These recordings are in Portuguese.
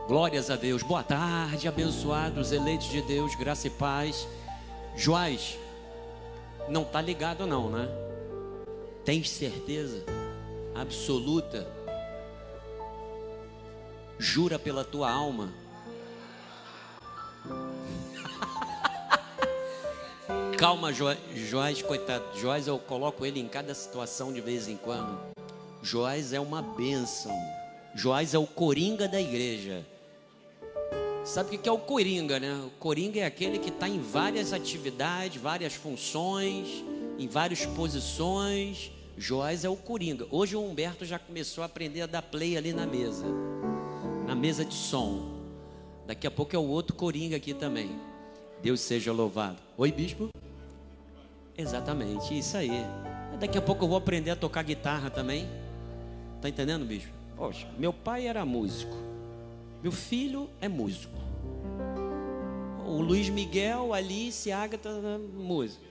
Glórias a Deus. Boa tarde, abençoados, eleitos de Deus, graça e paz. Joás, não está ligado não, né? Tens certeza absoluta? Jura pela tua alma? Calma, Joás, coitado. Joás, eu coloco ele em cada situação de vez em quando. Joás é uma bênção. Joás é o coringa da igreja. Sabe o que é o coringa, né? O coringa é aquele que está em várias atividades, várias funções, em várias posições. Joás é o coringa. Hoje o Humberto já começou a aprender a dar play ali na mesa de som. Daqui a pouco é o outro coringa aqui também. Deus seja louvado. Oi, bispo? Exatamente, isso aí. Daqui a pouco eu vou aprender a tocar guitarra também. Tá entendendo, bispo? Poxa, meu pai era músico. Meu filho é músico. O Luiz Miguel, Alice, Ágata, músico.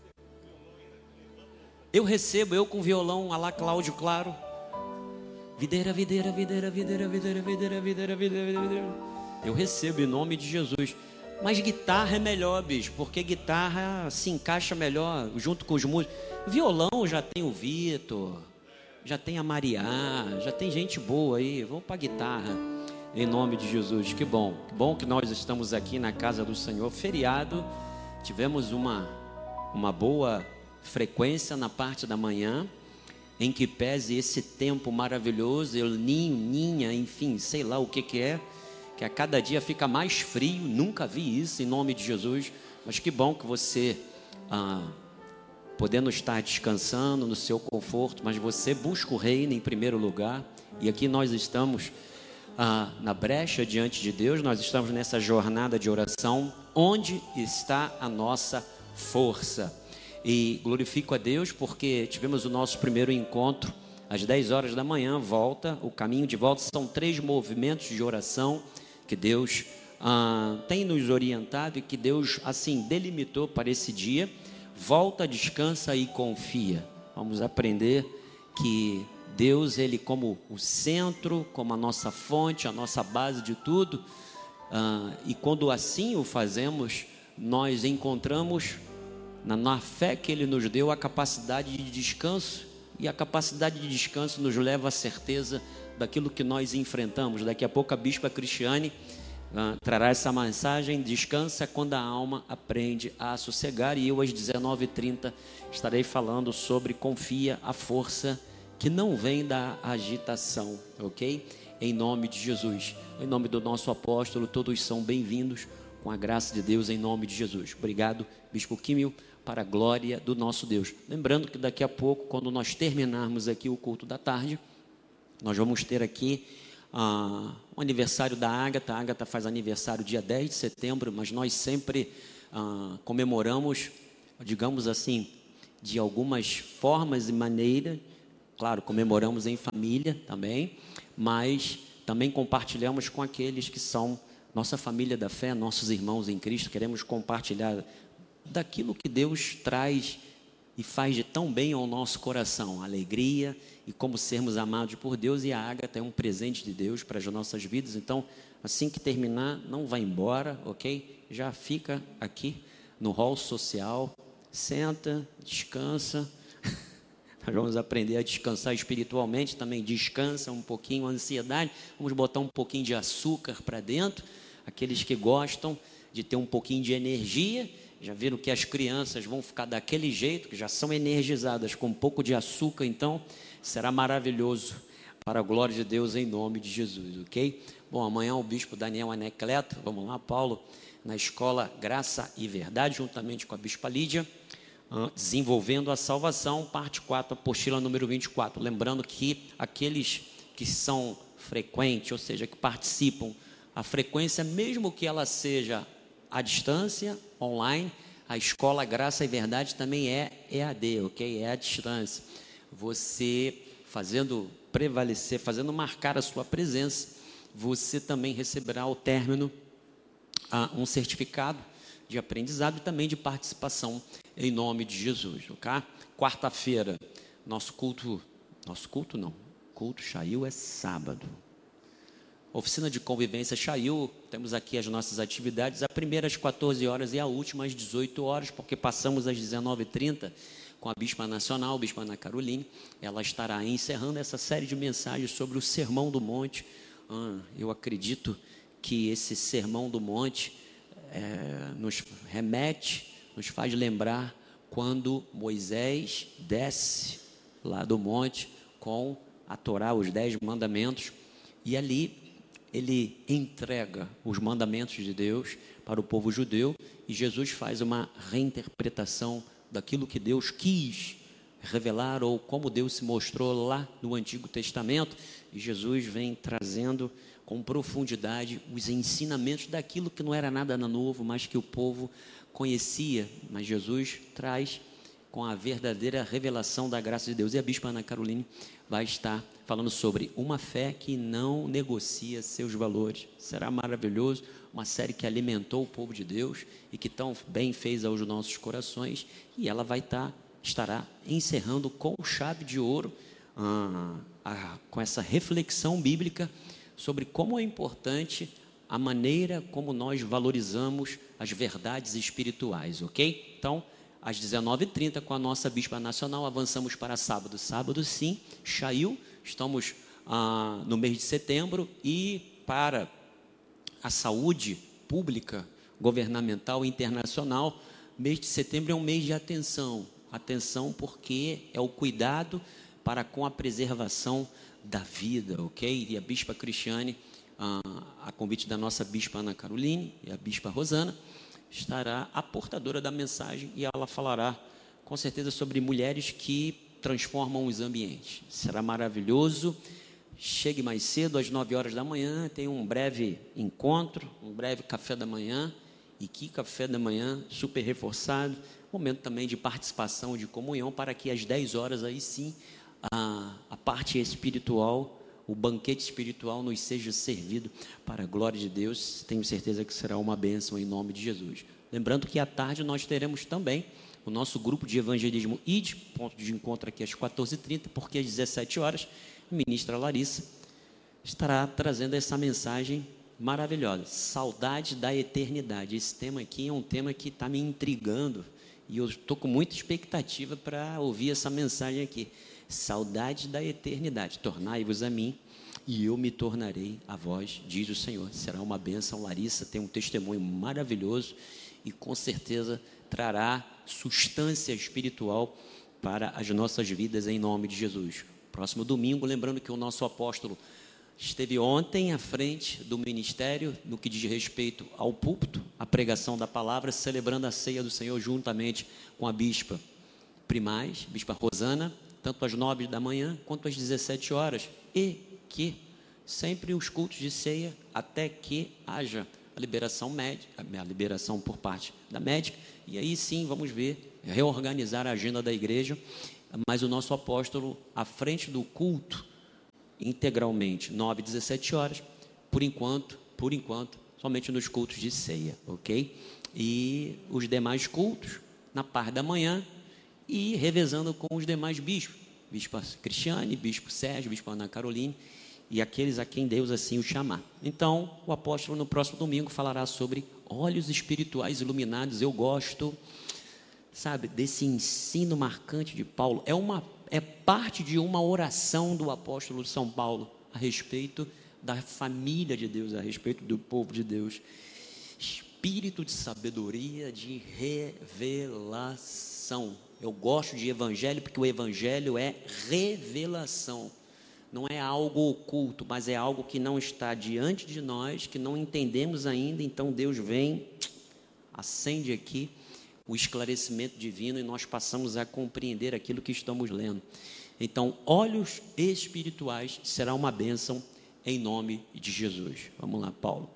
Eu recebo, eu com violão, a lá Cláudio Claro. Videira, videira, videira, videira, videira, videira, videira, videira, videira. Eu recebo em nome de Jesus. Mas guitarra é melhor, bicho, porque guitarra se encaixa melhor junto com os músicos. Violão já tem o Vitor, já tem a Mariá, já tem gente boa aí. Vamos para guitarra. Em nome de Jesus, que bom que nós estamos aqui na casa do Senhor. Feriado, tivemos uma boa frequência na parte da manhã, em que pese esse tempo maravilhoso, El Ninho, Ninha, enfim, sei lá o que é, que a cada dia fica mais frio. Nunca vi isso em nome de Jesus, mas que bom que você, podendo estar descansando no seu conforto, mas você busca o reino em primeiro lugar, e aqui nós estamos na brecha diante de Deus. Nós estamos nessa jornada de oração, onde está a nossa força, e glorifico a Deus porque tivemos o nosso primeiro encontro às 10 horas da manhã. O caminho de volta são 3 movimentos de oração que Deus tem nos orientado e que Deus assim delimitou para esse dia. Volta, descansa e confia. Vamos aprender que Deus, Ele como o centro, como a nossa fonte, a nossa base de tudo, e quando assim o fazemos, nós encontramos, na fé que Ele nos deu, a capacidade de descanso, e a capacidade de descanso nos leva à certeza daquilo que nós enfrentamos. Daqui a pouco a Bispa Cristiane trará essa mensagem: descansa quando a alma aprende a sossegar, e eu às 19h30 estarei falando sobre confia, a força que não vem da agitação, ok? Em nome de Jesus, em nome do nosso apóstolo, todos são bem-vindos, com a graça de Deus, em nome de Jesus. Obrigado, Bispo Químio, para a glória do nosso Deus. Lembrando que daqui a pouco, quando nós terminarmos aqui o culto da tarde, nós vamos ter aqui o aniversário da Ágata. A Ágata faz aniversário dia 10 de setembro, mas nós sempre comemoramos, digamos assim, de algumas formas e maneiras. Claro, comemoramos em família também, mas também compartilhamos com aqueles que são nossa família da fé, nossos irmãos em Cristo. Queremos compartilhar daquilo que Deus traz e faz de tão bem ao nosso coração, alegria e como sermos amados por Deus. E a Ágata é um presente de Deus para as nossas vidas. Então, assim que terminar, não vai embora, ok? Já fica aqui no hall social, senta, descansa. Nós vamos aprender a descansar espiritualmente, também descansa um pouquinho a ansiedade. Vamos botar um pouquinho de açúcar para dentro. Aqueles que gostam de ter um pouquinho de energia, já viram que as crianças vão ficar daquele jeito, que já são energizadas com um pouco de açúcar. Então será maravilhoso, para a glória de Deus, em nome de Jesus, ok? Bom, amanhã o bispo Daniel Anecleto, vamos lá, Paulo, na escola Graça e Verdade, juntamente com a bispa Lídia, desenvolvendo a salvação, parte 4, apostila número 24. Lembrando que aqueles que são frequentes, ou seja, que participam, a frequência, mesmo que ela seja à distância, online, a escola Graça e Verdade também é EAD, ok? É à distância. Você fazendo prevalecer, fazendo marcar a sua presença, você também receberá ao término um certificado de aprendizado e também de participação, em nome de Jesus, ok? Quarta-feira, culto Shail é sábado. oficina de convivência Chaiú, temos aqui as nossas atividades, a primeira às 14 horas e a última às 18 horas, porque passamos às 19h30 com a Bispa Nacional, Bispa Ana Caroline. Ela estará encerrando essa série de mensagens sobre o Sermão do Monte. Eu acredito que esse Sermão do Monte nos remete, nos faz lembrar quando Moisés desce lá do monte com a Torá, os 10 mandamentos, e ali ele entrega os mandamentos de Deus para o povo judeu, e Jesus faz uma reinterpretação daquilo que Deus quis revelar, ou como Deus se mostrou lá no Antigo Testamento, e Jesus vem trazendo com profundidade os ensinamentos daquilo que não era nada novo, mas que o povo conhecia, mas Jesus traz com a verdadeira revelação da graça de Deus. E a Bispa Ana Caroline vai estar falando sobre uma fé que não negocia seus valores. Será maravilhoso, uma série que alimentou o povo de Deus e que tão bem fez aos nossos corações, e ela estará encerrando com chave de ouro, com essa reflexão bíblica sobre como é importante a maneira como nós valorizamos as verdades espirituais, ok? Então, às 19h30, com a nossa Bispa Nacional, avançamos para sábado. Sábado, sim, Chaiú, estamos no mês de setembro, e para a saúde pública, governamental e internacional, mês de setembro é um mês de atenção. Atenção porque é o cuidado para com a preservação da vida, ok? E a Bispa Cristiane, a convite da nossa Bispa Ana Caroline e a Bispa Rosana, estará a portadora da mensagem, e ela falará com certeza sobre mulheres que transformam os ambientes. Será maravilhoso. Chegue mais cedo, às 9 horas da manhã, tem um breve encontro, um breve café da manhã, e que café da manhã super reforçado, momento também de participação, de comunhão, para que às 10 horas aí sim, a parte espiritual, o banquete espiritual nos seja servido para a glória de Deus. Tenho certeza que será uma bênção em nome de Jesus. Lembrando que à tarde nós teremos também o nosso grupo de evangelismo ID, ponto de encontro aqui às 14h30, porque às 17 horas a ministra Larissa estará trazendo essa mensagem maravilhosa, saudade da eternidade. Esse tema aqui é um tema que está me intrigando, e eu estou com muita expectativa para ouvir essa mensagem aqui. Saudade da eternidade. Tornai-vos a mim, e eu me tornarei a vós, diz o Senhor. Será uma bênção. Larissa tem um testemunho maravilhoso e com certeza trará substância espiritual para as nossas vidas em nome de Jesus. Próximo domingo, lembrando que o nosso apóstolo esteve ontem à frente do ministério no que diz respeito ao púlpito, a pregação da palavra, celebrando a ceia do Senhor juntamente com a Bispa Primaz, Bispa Rosana, tanto às 9 da manhã quanto às 17 horas, e que sempre os cultos de ceia, até que haja a liberação médica, a liberação por parte da médica, e aí sim vamos ver, reorganizar a agenda da igreja, mas o nosso apóstolo à frente do culto, integralmente, 9 e 17 horas, por enquanto, somente nos cultos de ceia, ok? E os demais cultos, na parte da manhã, e revezando com os demais bispos, Bispa Cristiane, Bispo Sérgio, Bispo Ana Caroline, e aqueles a quem Deus assim o chamar. Então, o apóstolo no próximo domingo falará sobre olhos espirituais iluminados. Eu gosto, sabe, desse ensino marcante de Paulo. É parte de uma oração do apóstolo São Paulo a respeito da família de Deus, a respeito do povo de Deus. Espírito de sabedoria, de revelação. Eu gosto de evangelho porque o evangelho é revelação. Não é algo oculto, mas é algo que não está diante de nós, que não entendemos ainda. Então Deus vem, acende aqui o esclarecimento divino, e nós passamos a compreender aquilo que estamos lendo. Então, olhos espirituais será uma bênção em nome de Jesus. Vamos lá, Paulo.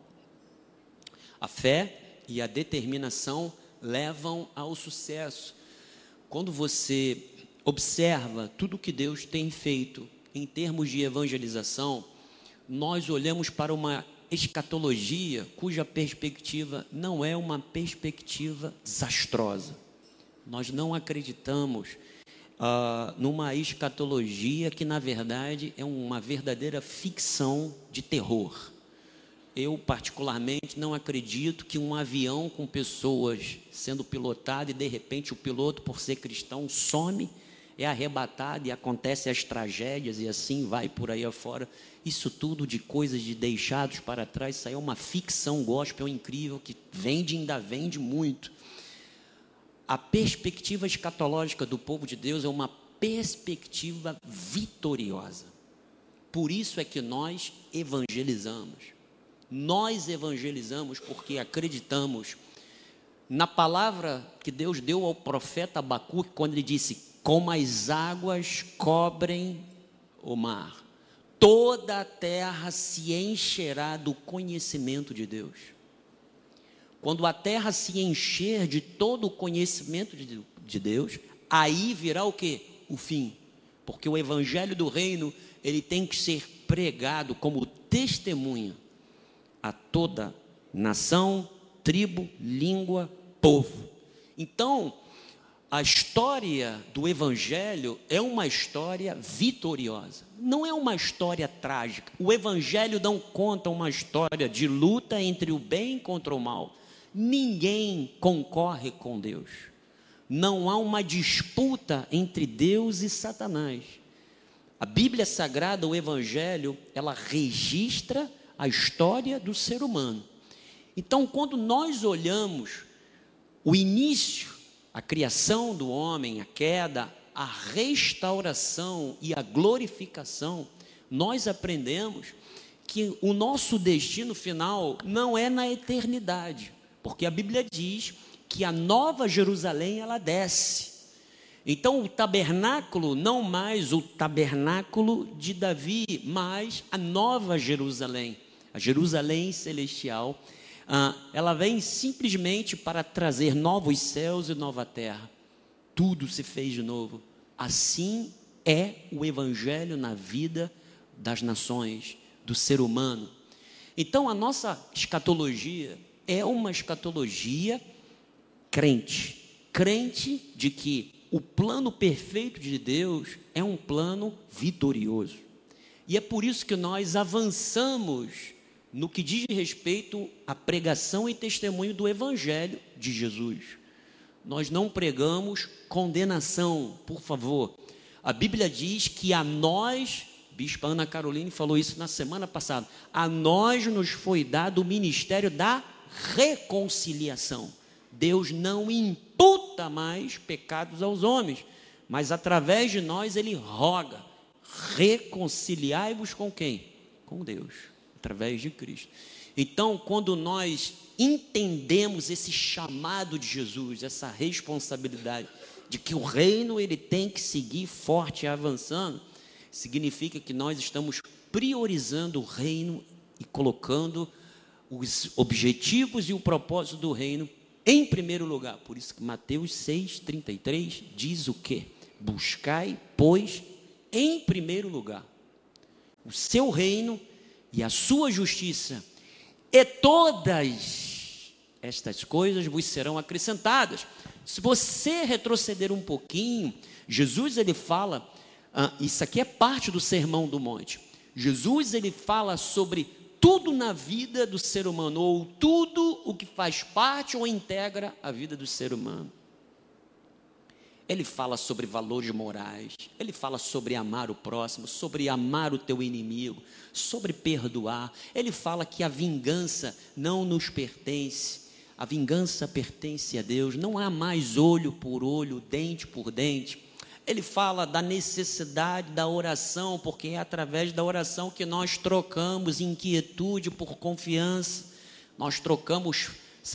A fé e a determinação levam ao sucesso. Quando você observa tudo que Deus tem feito em termos de evangelização, nós olhamos para uma escatologia cuja perspectiva não é uma perspectiva desastrosa. Nós não acreditamos numa escatologia que, na verdade, é uma verdadeira ficção de terror. eu particularmente não acredito que um avião com pessoas sendo pilotado e de repente o piloto, por ser cristão, some, é arrebatado e acontecem as tragédias e assim vai por aí afora. Isso tudo de coisas de deixados para trás, isso aí é uma ficção gospel incrível que vende e ainda vende muito. A perspectiva escatológica do povo de Deus é uma perspectiva vitoriosa. Por isso é que nós evangelizamos. Nós evangelizamos porque acreditamos na palavra que Deus deu ao profeta Abacuque, quando ele disse: como as águas cobrem o mar, toda a terra se encherá do conhecimento de Deus. Quando a terra se encher de todo o conhecimento de Deus, aí virá o quê? O fim. Porque o evangelho do reino, ele tem que ser pregado como testemunha a toda nação, tribo, língua, povo. Então, a história do evangelho é uma história vitoriosa, não é uma história trágica. O evangelho não conta uma história de luta entre o bem contra o mal. Ninguém concorre com Deus. Não há uma disputa entre Deus e Satanás. A Bíblia Sagrada, o evangelho, ela registra a história do ser humano. Então, quando nós olhamos o início, a criação do homem, a queda, a restauração e a glorificação, nós aprendemos que o nosso destino final não é na eternidade, porque a Bíblia diz que a nova Jerusalém, ela desce. Então o tabernáculo, não mais o tabernáculo de Davi, mas a nova Jerusalém, a Jerusalém celestial, ela vem simplesmente para trazer novos céus e nova terra. Tudo se fez de novo. Assim é o evangelho na vida das nações, do ser humano. Então a nossa escatologia é uma escatologia crente de que o plano perfeito de Deus é um plano vitorioso. E é por isso que nós avançamos no que diz respeito à pregação e testemunho do evangelho de Jesus. Nós não pregamos condenação, por favor. A Bíblia diz que a nós, Bispa Ana Caroline falou isso na semana passada, a nós nos foi dado o ministério da reconciliação. Deus não imputa mais pecados aos homens, mas através de nós ele roga: reconciliai-vos com quem? Com Deus, através de Cristo. Então, quando nós entendemos esse chamado de Jesus, essa responsabilidade de que o reino ele tem que seguir forte e avançando, significa que nós estamos priorizando o reino e colocando os objetivos e o propósito do reino em primeiro lugar. Por isso que Mateus 6,33 diz o quê? Buscai, pois, em primeiro lugar o seu reino e a sua justiça, e todas estas coisas vos serão acrescentadas. Se você retroceder um pouquinho, Jesus ele fala, isso aqui é parte do Sermão do Monte. Jesus ele fala sobre tudo na vida do ser humano, ou tudo o que faz parte ou integra a vida do ser humano. Ele fala sobre valores morais, ele fala sobre amar o próximo, sobre amar o teu inimigo, sobre perdoar. Ele fala que a vingança não nos pertence, a vingança pertence a Deus, não há mais olho por olho, dente por dente. Ele fala da necessidade da oração, porque é através da oração que nós trocamos inquietude por confiança, nós trocamos,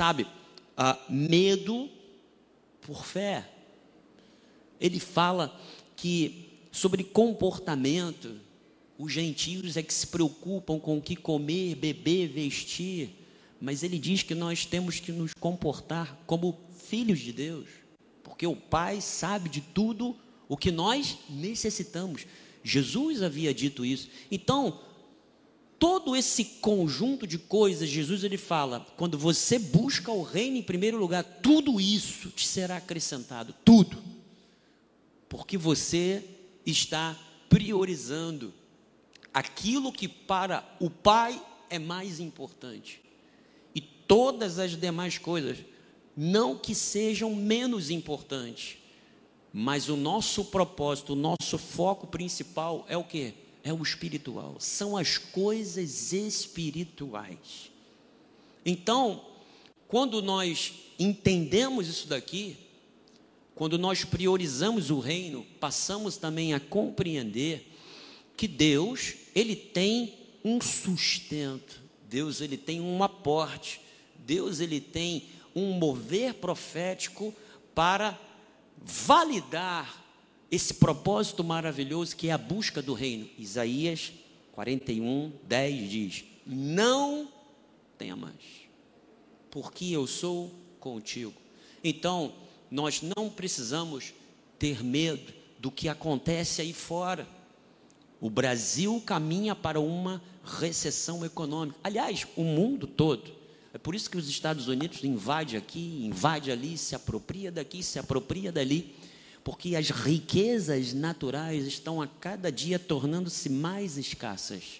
medo por fé. Ele fala que sobre comportamento, os gentios é que se preocupam com o que comer, beber, vestir, mas ele diz que nós temos que nos comportar como filhos de Deus, porque o Pai sabe de tudo o que nós necessitamos. Jesus havia dito isso. Então, todo esse conjunto de coisas, Jesus ele fala, quando você busca o reino em primeiro lugar, tudo isso te será acrescentado, tudo, porque você está priorizando aquilo que para o Pai é mais importante. E todas as demais coisas, não que sejam menos importantes, mas o nosso propósito, o nosso foco principal é o quê? É o espiritual, são as coisas espirituais. Então, quando nós entendemos isso daqui, quando nós priorizamos o reino, passamos também a compreender que Deus, Ele tem um sustento, Deus, Ele tem um aporte, Deus, Ele tem um mover profético para validar esse propósito maravilhoso que é a busca do reino. Isaías 41:10 diz: não tenha mais, porque eu sou contigo. Então, nós não precisamos ter medo do que acontece aí fora. O Brasil caminha para uma recessão econômica. Aliás, o mundo todo. É por isso que os Estados Unidos invade aqui, invade ali, se apropria daqui, se apropria dali, porque as riquezas naturais estão a cada dia tornando-se mais escassas.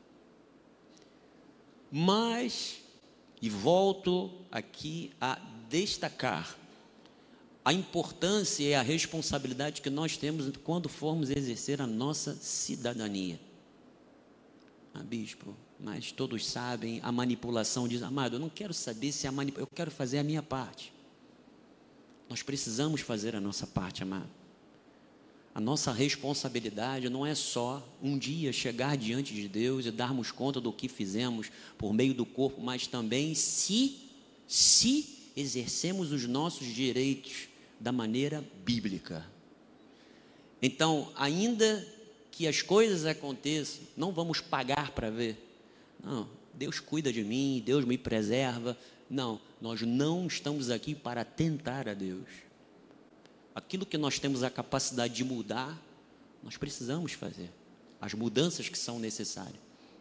Mas, e volto aqui a destacar a importância e a responsabilidade que nós temos quando formos exercer a nossa cidadania. Bispo, mas todos sabem, a manipulação diz: amado, eu não quero saber se eu quero fazer a minha parte. Nós precisamos fazer a nossa parte, amado. A nossa responsabilidade não é só um dia chegar diante de Deus e darmos conta do que fizemos por meio do corpo, mas também se exercemos os nossos direitos da maneira bíblica. Então, ainda que as coisas aconteçam, não vamos pagar para ver. Não, Deus cuida de mim, Deus me preserva. Não, nós não estamos aqui para tentar a Deus. Aquilo que nós temos a capacidade de mudar, nós precisamos fazer. As mudanças que são necessárias.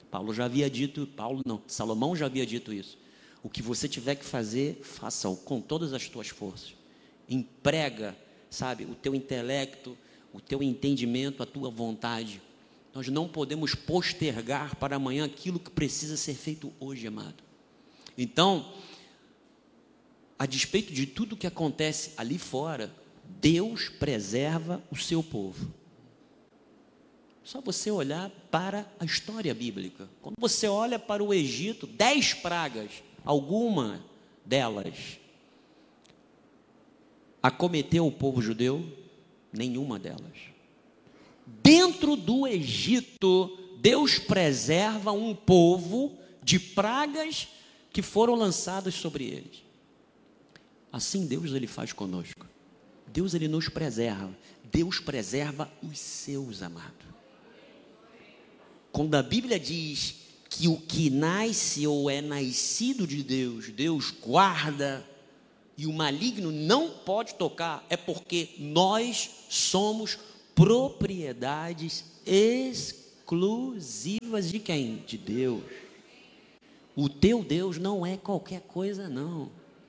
Salomão já havia dito isso. O que você tiver que fazer, faça-o com todas as tuas forças. Emprega, o teu intelecto, o teu entendimento, a tua vontade. Nós não podemos postergar para amanhã aquilo que precisa ser feito hoje, amado. Então, a despeito de tudo que acontece ali fora, Deus preserva o seu povo. Só você olhar para a história bíblica. Quando você olha para o Egito, 10 pragas, alguma delas acometeu o povo judeu? Nenhuma delas. Dentro do Egito, Deus preserva um povo de pragas que foram lançadas sobre eles. Assim Deus, Ele faz conosco. Deus, Ele nos preserva. Deus preserva os seus, amado. Quando a Bíblia diz que o que nasce ou é nascido de Deus, Deus guarda, e o maligno não pode tocar, é porque nós somos propriedades exclusivas de quem? De Deus. O teu Deus não é qualquer coisa, não.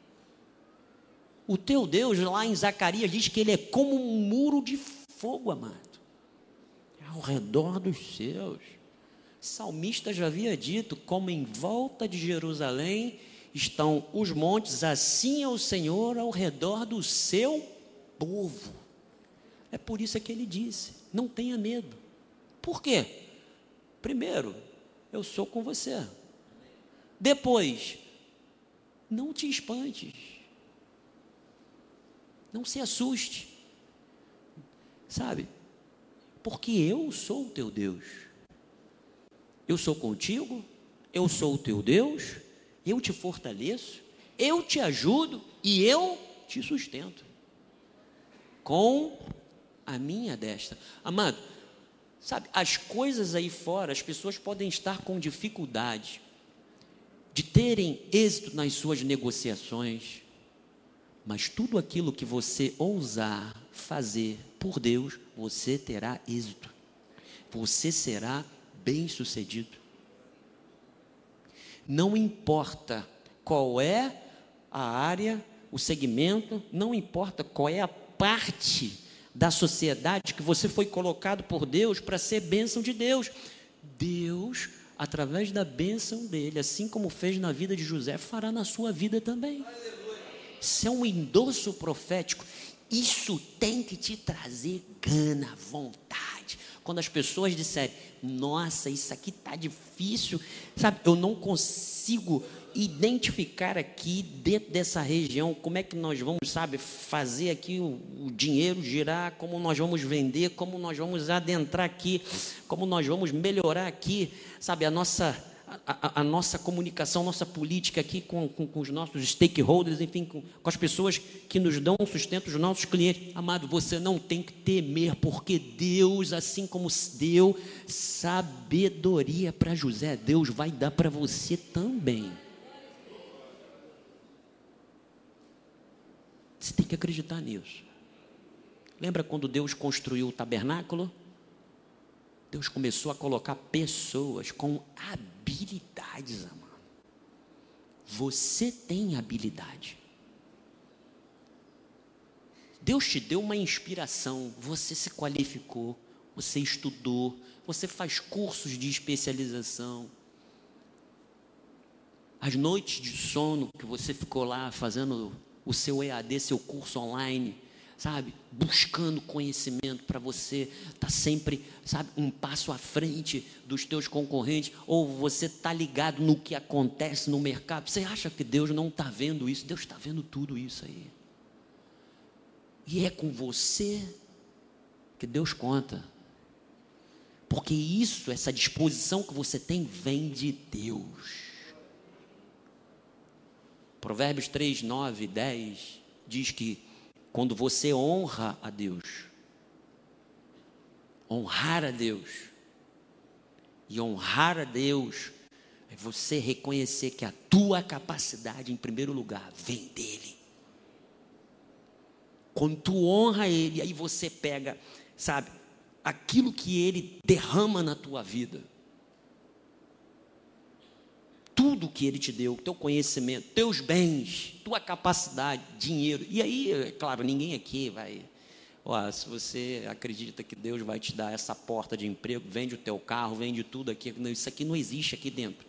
O teu Deus, lá em Zacarias, diz que Ele é como um muro de fogo, amado, ao redor dos seus. O salmista já havia dito: como em volta de Jerusalém estão os montes, assim é o Senhor ao redor do seu povo. É por isso que Ele disse: não tenha medo. Por quê? Primeiro, eu sou com você. Depois, não te espantes. Não se assuste. Porque eu sou o teu Deus. Eu sou contigo, eu sou o teu Deus, eu te fortaleço, eu te ajudo e eu te sustento com a minha destra. Amado, as coisas aí fora, as pessoas podem estar com dificuldade de terem êxito nas suas negociações, mas tudo aquilo que você ousar fazer por Deus, você terá êxito, você será bem-sucedido. Não importa qual é a área, o segmento, não importa qual é a parte da sociedade que você foi colocado por Deus para ser bênção de Deus. Deus através da bênção dele, assim como fez na vida de José, fará na sua vida também. Isso é um endosso profético. Isso tem que te trazer gana, vontade. Quando as pessoas disserem, nossa, isso aqui está difícil, sabe, eu não consigo identificar aqui dentro dessa região como é que nós vamos, sabe, fazer aqui o dinheiro girar, como nós vamos vender, como nós vamos adentrar aqui, como nós vamos melhorar aqui, sabe, a nossa comunicação, nossa política aqui com os nossos stakeholders, enfim, com as pessoas que nos dão sustento, os nossos clientes. Amado, você não tem que temer, porque Deus, assim como deu sabedoria para José, Deus vai dar para você também. Você tem que acreditar nisso. Lembra quando Deus construiu o tabernáculo? Deus começou a colocar pessoas com habilidades, amado. Você tem habilidade. Deus te deu uma inspiração, você se qualificou, você estudou, você faz cursos de especialização. As noites de sono que você ficou lá fazendo o seu EAD, seu curso online, sabe, buscando conhecimento para você estar sempre, sabe, um passo à frente dos teus concorrentes, ou você está ligado no que acontece no mercado. Você acha que Deus não está vendo isso? Deus está vendo tudo isso aí. E é com você que Deus conta. Porque isso, essa disposição que você tem, vem de Deus. Provérbios 3, 9, 10 diz que quando você honra a Deus, honrar a Deus, e honrar a Deus é você reconhecer que a tua capacidade, em primeiro lugar, vem dele. Quando tu honra ele, aí você pega, sabe, aquilo que ele derrama na tua vida, tudo que ele te deu, teu conhecimento, teus bens, tua capacidade, dinheiro. E aí, é claro, ninguém aqui vai... se você acredita que Deus vai te dar essa porta de emprego, vende o teu carro, vende tudo aqui. Não, isso aqui não existe aqui dentro.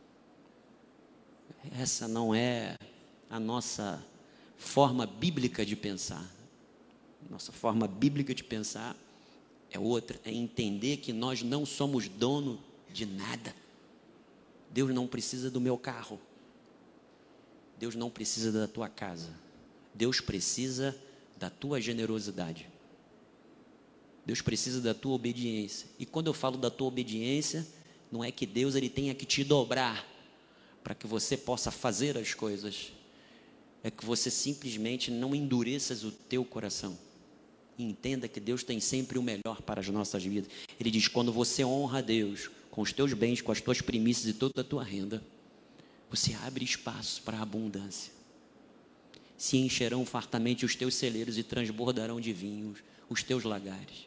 Essa não é a nossa forma bíblica de pensar. Nossa forma bíblica de pensar é outra, é entender que nós não somos dono de nada. Deus não precisa do meu carro. Deus não precisa da tua casa. Deus precisa da tua generosidade. Deus precisa da tua obediência. E quando eu falo da tua obediência, não é que Deus ele tenha que te dobrar para que você possa fazer as coisas. É que você simplesmente não endureças o teu coração. E entenda que Deus tem sempre o melhor para as nossas vidas. Ele diz, quando você honra a Deus com os teus bens, com as tuas primícias e toda a tua renda, você abre espaço para a abundância. Se encherão fartamente os teus celeiros e transbordarão de vinhos os teus lagares.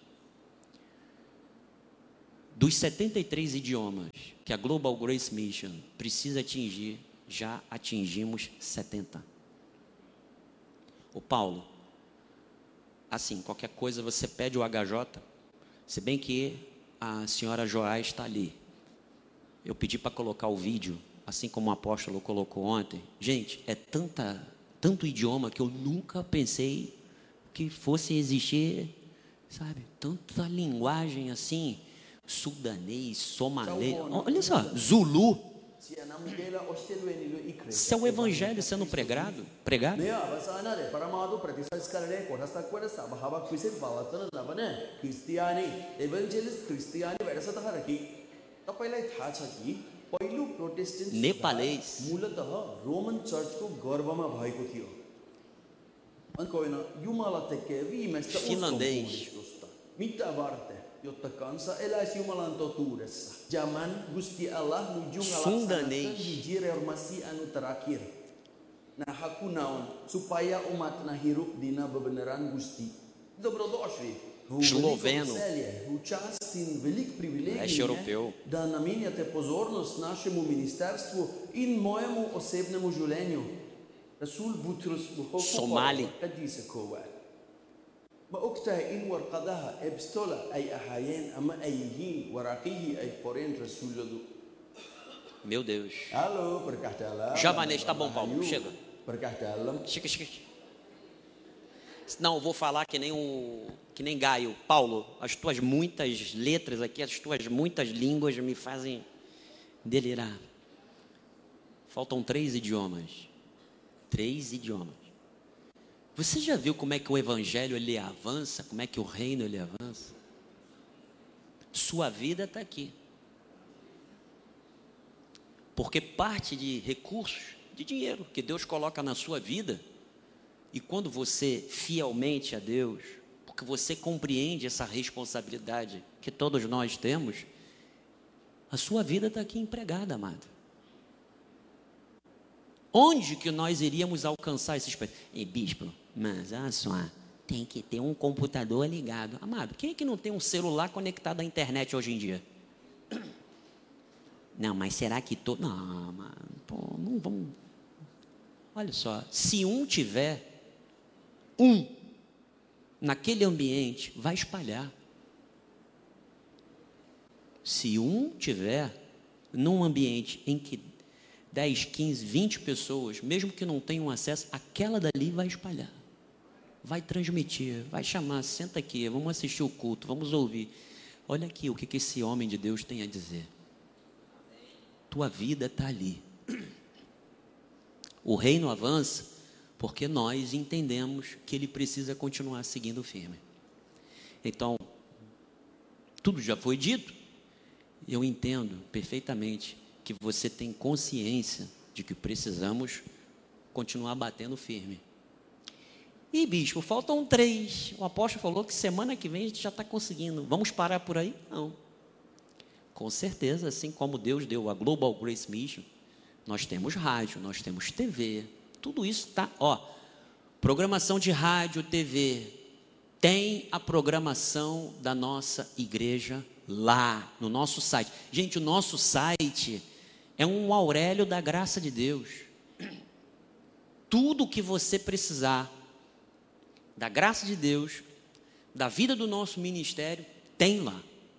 Dos 73 idiomas que a Global Grace Mission precisa atingir, já atingimos 70. Ô Paulo, assim, qualquer coisa você pede o HJ, se bem que a senhora Joás está ali. Eu pedi para colocar o vídeo, assim como o apóstolo colocou ontem. Gente, é tanto idioma que eu nunca pensei que fosse existir, sabe? Tanta linguagem assim, sudanês, somalês, olha só, Zulu. Isso é o evangelho sendo pregado. Nepalês, finlandês, jotta kansa eläisi Jumalan totuudessa. Zaman Gusti Allah nuju ngalaksanakan hiji reformasi anu terakhir. Nah hakunaon supaya umat hirup dina bebeneran Gusti. Dobrodošli. esloveno, leste europeu, da namenjate pozornost našemu ministerstvu in mojemu osebnemu življenju. Rasul Butrus Somali, وأكتها إن ورقدها إبستولا أي أحيان أما أيهين وراقيه أي قرين رسول الله Meu Deus. Halo, berkah dalam. Javanês, tá bom, Paulo, chega. Berkah dalam. Chega. Não, eu vou falar que nem Gaio. Paulo, as tuas muitas letras aqui, as tuas muitas línguas me fazem delirar. Faltam 3 idiomas. 3 idiomas. Você já viu como é que o evangelho ele avança? Como é que o reino ele avança? Sua vida está aqui. Porque parte de recursos, de dinheiro que Deus coloca na sua vida, e quando você fielmente a Deus, porque você compreende essa responsabilidade que todos nós temos, a sua vida está aqui empregada, amado. Onde que nós iríamos alcançar esses... bispo, mas olha só, tem que ter um computador ligado. Amado, quem é que não tem um celular conectado à internet hoje em dia? Não, mas será que todo... Não, mano, pô, não vamos... Olha só, se tiver naquele ambiente, vai espalhar. Se tiver num ambiente em que 10, 15, 20 pessoas, mesmo que não tenham acesso, aquela dali vai espalhar. Vai transmitir, vai chamar, senta aqui, vamos assistir o culto, vamos ouvir. Olha aqui o que esse homem de Deus tem a dizer. Tua vida está ali. O reino avança porque nós entendemos que ele precisa continuar seguindo firme. Então, tudo já foi dito. Eu entendo perfeitamente que você tem consciência de que precisamos continuar batendo firme. E bispo, faltam 3. O apóstolo falou que semana que vem a gente já está conseguindo. Vamos parar por aí? Não. Com certeza, assim como Deus deu a Global Grace Mission, nós temos rádio, nós temos TV, tudo isso está, programação de rádio, TV, tem a programação da nossa igreja lá, no nosso site. Gente, o nosso site é um Aurélio da graça de Deus. Tudo que você precisar da graça de Deus, da vida do nosso ministério, tem lá.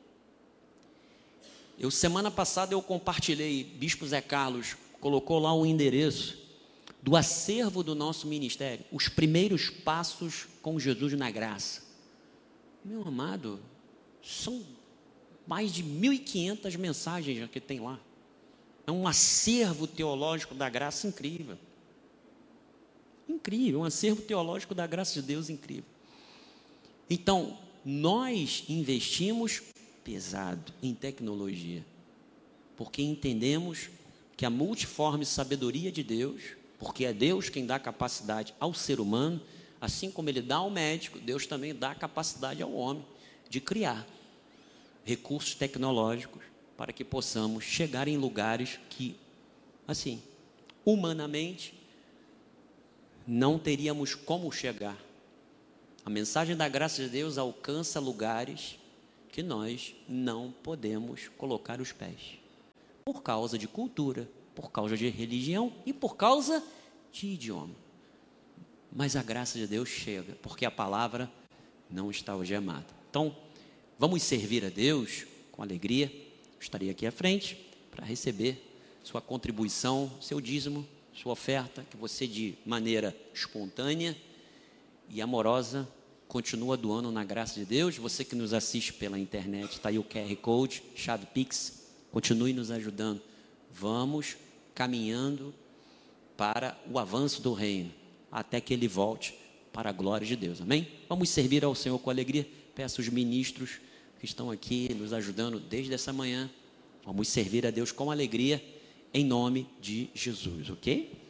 Semana passada eu compartilhei, Bispo Zé Carlos colocou lá o endereço do acervo do nosso ministério, os primeiros passos com Jesus na graça. Meu amado, são mais de 1.500 mensagens que tem lá. É um acervo teológico da graça incrível. Incrível, um acervo teológico da graça de Deus incrível. Então, nós investimos pesado em tecnologia, porque entendemos que a multiforme sabedoria de Deus, porque é Deus quem dá capacidade ao ser humano, assim como Ele dá ao médico, Deus também dá capacidade ao homem de criar recursos tecnológicos para que possamos chegar em lugares que, assim, humanamente, não teríamos como chegar. A mensagem da graça de Deus alcança lugares que nós não podemos colocar os pés, por causa de cultura, por causa de religião e por causa de idioma. Mas a graça de Deus chega, porque a palavra não está algemada. Então, vamos servir a Deus com alegria. Eu estarei aqui à frente para receber sua contribuição, seu dízimo, sua oferta, que você de maneira espontânea e amorosa continua doando na graça de Deus. Você que nos assiste pela internet, está aí o QR Code, chave Pix, continue nos ajudando. Vamos caminhando para o avanço do reino, até que ele volte para a glória de Deus, amém? Vamos servir ao Senhor com alegria. Peço os ministros que estão aqui nos ajudando desde essa manhã. Vamos servir a Deus com alegria, em nome de Jesus, ok?